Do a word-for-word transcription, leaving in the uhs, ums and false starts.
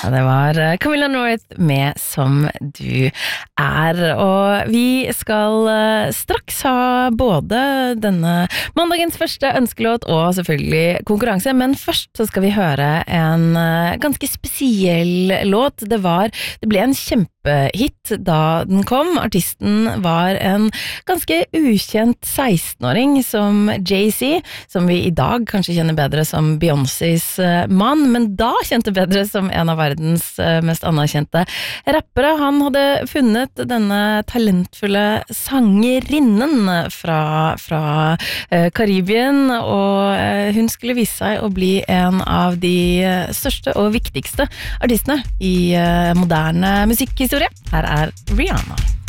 Ja, det var Camilla North med Som du er, og vi skal straks ha både denne mandagens første ønskelåt og selvfølgelig konkurranse, men først så skal vi høre en ganske spesiell låt. Det var, det ble en kjempehit da den kom. Artisten var en ganske ukjent seksten-åring som Jay-Z, som vi i dag kanskje kjenner bedre som Beyoncés mann, men da kjente bedre som en av verdens mest anerkjente rappere. Han hadde funnet denne talentfulle sangerinnen fra, fra eh, Karibien, og hun skulle vise seg å bli en av de største og viktigste artistene i eh, moderne musikkhistorie. Her er Rihanna.